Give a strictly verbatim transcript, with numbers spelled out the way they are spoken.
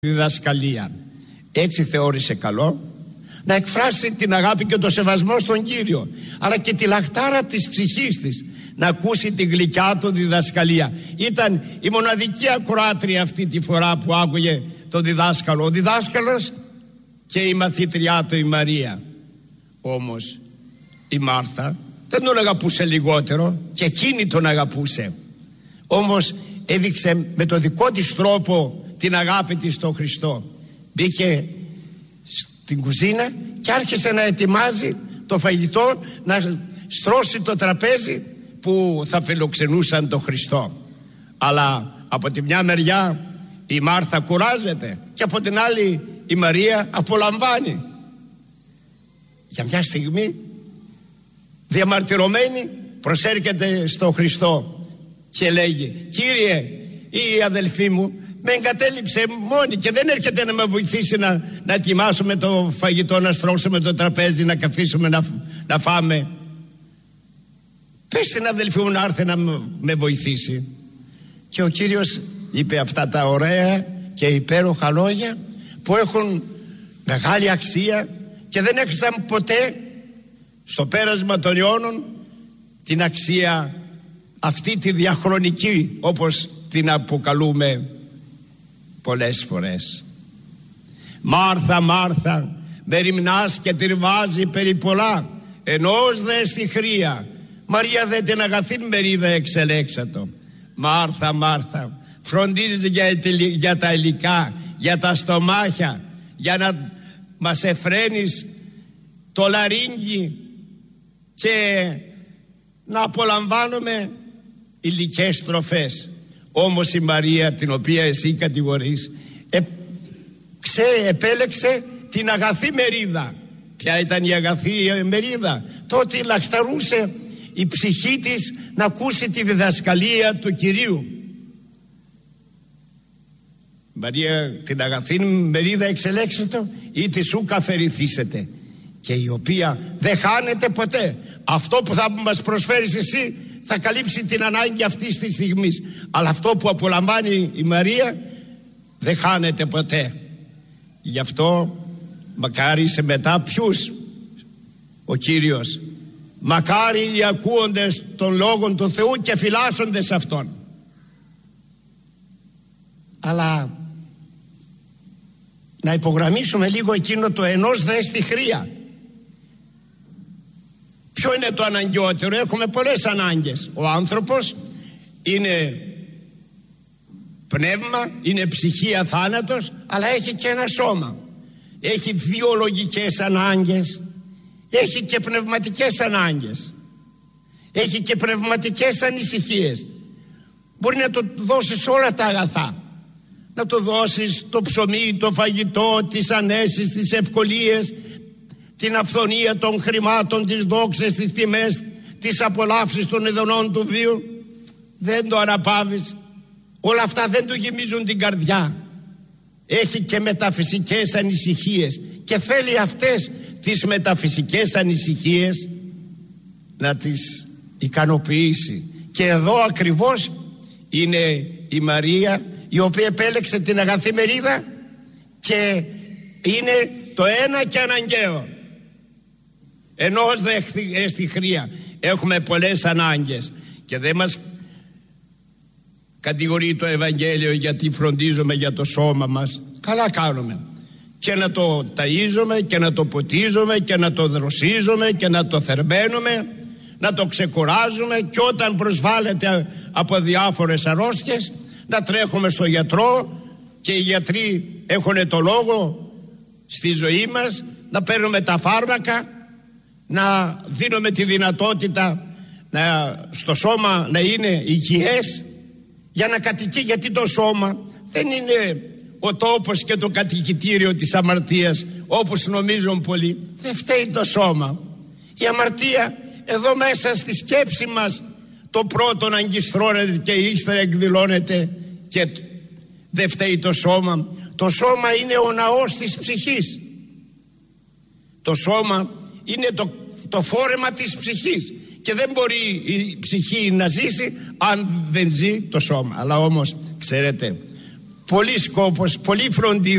διδασκαλία. Έτσι θεώρησε καλό να εκφράσει την αγάπη και το σεβασμό στον Κύριο, αλλά και τη λαχτάρα της ψυχής της, να ακούσει τη γλυκιά του διδασκαλία. Ήταν η μοναδική ακροάτρια αυτή τη φορά που άκουγε τον διδάσκαλο. Ο διδάσκαλος και η μαθήτριά του η Μαρία. Όμως η Μάρθα δεν τον αγαπούσε λιγότερο και εκείνη τον αγαπούσε. Όμως έδειξε με το δικό της τρόπο την αγάπη της στον Χριστό. Μπήκε στην κουζίνα και άρχισε να ετοιμάζει το φαγητό, να στρώσει το τραπέζι που θα φιλοξενούσαν τον Χριστό. Αλλά από τη μια μεριά η Μάρθα κουράζεται και από την άλλη η Μαρία απολαμβάνει. Για μια στιγμή διαμαρτυρωμένη προσέρχεται στο Χριστό και λέγει: Κύριε, η αδελφή μου με εγκατέλειψε μόνη και δεν έρχεται να με βοηθήσει να, να ετοιμάσουμε το φαγητό, να στρώσουμε το τραπέζι, να καθίσουμε να, να φάμε. Πες στην αδελφή μου να έρθει να με βοηθήσει. Και ο Κύριος είπε αυτά τα ωραία και υπέροχα λόγια που έχουν μεγάλη αξία και δεν έχασαν ποτέ στο πέρασμα των αιώνων την αξία αυτή τη διαχρονική, όπως την αποκαλούμε πολλές φορές. Μάρθα, Μάρθα, μεριμνάς και τριβάζει περί πολλά, ενός δε στη χρία, Μαρία δε την αγαθήν μερίδα εξελέξατο. Μάρθα, Μάρθα, φροντίζεις για, για τα υλικά, για τα στομάχια, για να μας εφραίνεις το λαρύγγι και να απολαμβάνουμε υλικές τροφές. Όμως η Μαρία, την οποία εσύ κατηγορείς, ε, ξέ, επέλεξε την αγαθή μερίδα. Ποια ήταν η αγαθή μερίδα? Το ότι λαχταρούσε η ψυχή της να ακούσει τη διδασκαλία του Κυρίου. Μαρία, την αγαθή μερίδα εξελέξετε ή τη σου καφεριθήσετε, και η οποία δεν χάνεται ποτέ. Αυτό που θα μας προσφέρεις εσύ θα καλύψει την ανάγκη αυτής της στιγμής, αλλά αυτό που απολαμβάνει η Μαρία δεν χάνεται ποτέ. Γι' αυτό μακάρι σε μετά ποιους ο Κύριος, μακάρι οι ακούοντες των λόγων του Θεού και φυλάσσοντες αυτόν. Αλλά να υπογραμμίσουμε λίγο εκείνο το ενός δε στη χρία. Ποιο είναι το αναγκαιότερο? Έχουμε πολλές ανάγκες. Ο άνθρωπος είναι πνεύμα, είναι ψυχή αθάνατος, αλλά έχει και ένα σώμα. Έχει βιολογικές ανάγκες, έχει και πνευματικές ανάγκες, έχει και πνευματικές ανησυχίες. Μπορεί να το δώσεις όλα τα αγαθά, να το δώσεις το ψωμί, το φαγητό, τις ανέσεις, τις ευκολίες, την αυθονία των χρημάτων, τις δόξες, τις τιμές, τις απολαύσεις των ειδονών του βίου. Δεν το αναπαύεις. Όλα αυτά δεν του γεμίζουν την καρδιά. Έχει και μεταφυσικές ανησυχίες και θέλει αυτές τις μεταφυσικές ανησυχίες να τις ικανοποιήσει. Και εδώ ακριβώς είναι η Μαρία, η οποία επέλεξε την αγαθή μερίδα και είναι το ένα και αναγκαίο. Ενός δε στη χρία. Έχουμε πολλές ανάγκες και δεν μας κατηγορεί το Ευαγγέλιο γιατί φροντίζουμε για το σώμα μας. Καλά κάνουμε. Και να το ταΐζουμε και να το ποτίζουμε και να το δροσίζουμε και να το θερμαίνουμε, να το ξεκουράζουμε, και όταν προσβάλλεται από διάφορες αρρώστιες να τρέχουμε στο γιατρό, και οι γιατροί έχουν το λόγο στη ζωή μας να παίρνουμε τα φάρμακα, να δίνουμε τη δυνατότητα να, στο σώμα να είναι υγιές για να κατοικεί, γιατί το σώμα δεν είναι ο τόπος και το κατοικητήριο της αμαρτίας όπως νομίζουν πολλοί. Δεν φταίει το σώμα. Η αμαρτία εδώ μέσα στη σκέψη μας το πρώτον αγκιστρώνεται και ύστερα εκδηλώνεται, και δεν φταίει το σώμα. Το σώμα είναι ο ναός της ψυχής. Το σώμα είναι το, το φόρεμα της ψυχής και δεν μπορεί η ψυχή να ζήσει αν δεν ζει το σώμα. Αλλά όμως ξέρετε, πολύ σκόπος, πολύ φροντίδα